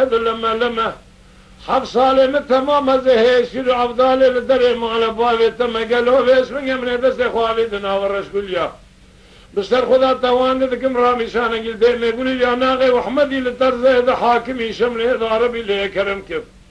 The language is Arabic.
هذا لما 7 ساله من تمام هيشير افضل لدري مال بابي تم قالوا بس من بس اخوابي تناور كليا بسر خدا توان دكم رامي شان قال دي يقول يا ناغي واحمدي للطرز هذا حاكمي شمل هذا عربي اللي كرم كيف